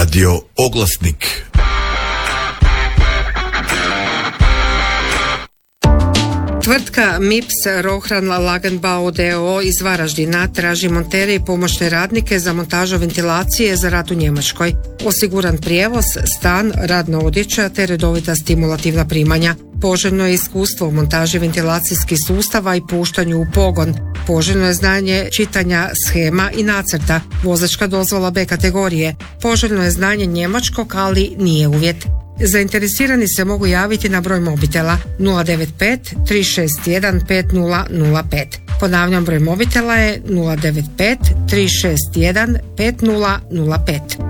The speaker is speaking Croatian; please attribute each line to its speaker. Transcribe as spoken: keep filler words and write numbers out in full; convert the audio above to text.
Speaker 1: Radio Oglasnik.
Speaker 2: Tvrtka M I P S Rohran Lagenbau d o o iz Varaždina traži montere i pomoćne radnike za montažu ventilacije za rad u Njemačkoj. Osiguran prijevoz, stan, radna odjeća te redovita stimulativna primanja. Poželjno je iskustvo u montaži ventilacijskih sustava i puštanju u pogon. Poželjno je znanje čitanja shema i nacrta, vozačka dozvola B kategorije. Poželjno je znanje njemačkog, ali nije uvjet. Zainteresirani se mogu javiti na broj mobitela nula devet pet tri šest jedan pet nula nula pet. Ponavljam, broj mobitela je nula devet pet tri šest jedan pet nula nula pet.